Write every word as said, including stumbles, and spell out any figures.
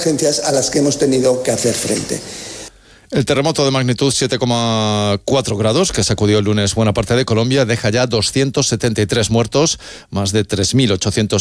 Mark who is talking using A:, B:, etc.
A: emergencias a las que hemos tenido que hacer frente.
B: El terremoto de magnitud siete coma cuatro grados, que sacudió el lunes buena parte de Colombia, deja ya doscientos setenta y tres muertos, más de tres mil ochocientos